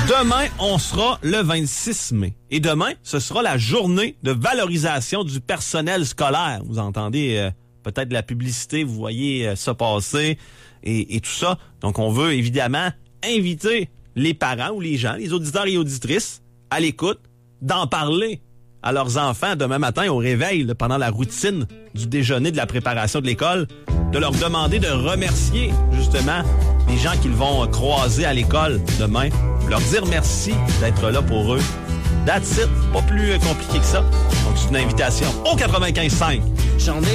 Demain, on sera le 26 mai. Et demain, ce sera la journée de valorisation du personnel scolaire. Vous entendez peut-être la publicité, vous voyez ça passer et tout ça. Donc, on veut évidemment inviter les parents ou les gens, les auditeurs et auditrices à l'écoute, d'en parler à leurs enfants demain matin au réveil, là, pendant la routine du déjeuner, de la préparation de l'école, de leur demander de remercier justement les gens qu'ils vont croiser à l'école demain, leur dire merci d'être là pour eux. That's it, pas plus compliqué que ça. Donc c'est une invitation au 95.5. J'en ai